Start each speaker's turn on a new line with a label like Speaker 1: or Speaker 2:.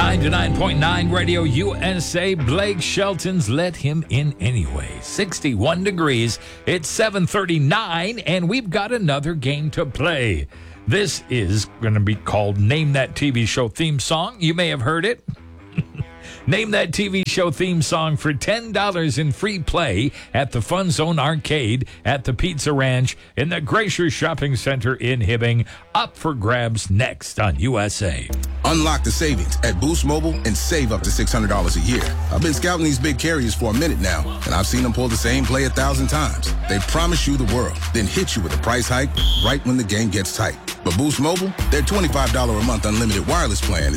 Speaker 1: 99.9 Radio USA. Blake Shelton's Let Him In Anyway. 61 degrees. It's 7:39, and we've got another game to play. This is going to be called Name That TV Show Theme Song. You may have heard it. Name that TV show theme song for $10 in free play at the Fun Zone Arcade at the Pizza Ranch in the Gracious Shopping Center in Hibbing. Up for grabs next on USA.
Speaker 2: Unlock the savings at Boost Mobile and save up to $600 a year. I've been scouting these big carriers for a minute now, and I've seen them pull the same play 1,000 times. They promise you the world, then hit you with a price hike right when the game gets tight. But Boost Mobile, their $25 a month unlimited wireless plan is